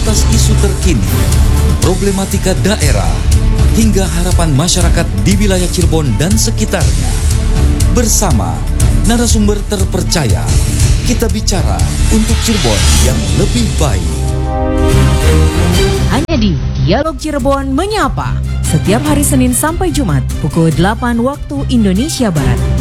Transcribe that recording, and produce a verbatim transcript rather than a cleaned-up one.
mengupas isu terkini, problematika daerah, hingga harapan masyarakat di wilayah Cirebon dan sekitarnya. Bersama narasumber terpercaya, kita bicara untuk Cirebon yang lebih baik. Hanya di Dialog Cirebon Menyapa, setiap hari Senin sampai Jumat pukul delapan waktu Indonesia Barat.